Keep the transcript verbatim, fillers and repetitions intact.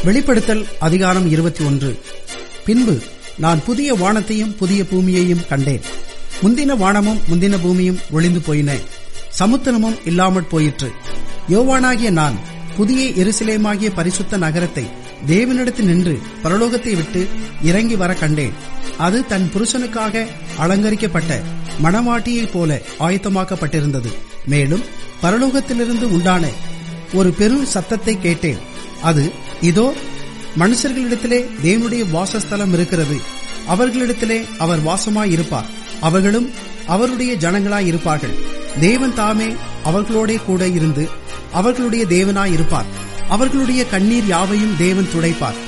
வெளிப்படுத்தல் அதிகாரம் இருபத்தி ஒன்று. பின்பு நான் புதிய வானத்தையும் புதிய பூமியையும் கண்டேன். முந்தின வானமும் முந்தின பூமியும் ஒளிந்து போயின, சமுத்திரமும் இல்லாமற் போயிற்று. யோவானாகிய நான் புதிய எருசலேமாகிய பரிசுத்த நகரத்தை தேவனிடத்தில் நின்று பரலோகத்தை விட்டு இறங்கி வர கண்டேன். அது தன் புருஷனுக்காக அலங்கரிக்கப்பட்ட மணவாட்டியைப் போல ஆயத்தமாக்கப்பட்டிருந்தது. மேலும் பரலோகத்திலிருந்து உண்டான ஒரு பெரும் சத்தத்தை கேட்டேன். அது, இதோ மனுஷர்களிடத்திலே தேவனுடைய வாசஸ்தலம் இருக்கிறது, அவர்களிடத்திலே அவர் வாசமாயிருப்பார், அவர்களும் அவருடைய ஜனங்களாயிருப்பார்கள். தேவன் தாமே அவர்களோட கூட இருந்து அவர்களுடைய தேவனாயிருப்பார். அவர்களுடைய கண்ணீர் யாவையும் தேவன் துடைப்பார்.